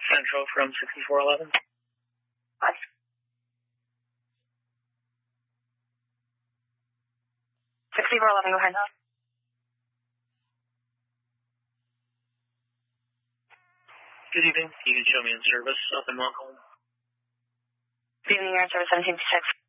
Central from 6411. What? 6411, go ahead. Good evening. You can show me in service up in Montcalm. Good evening, you're in service 1756.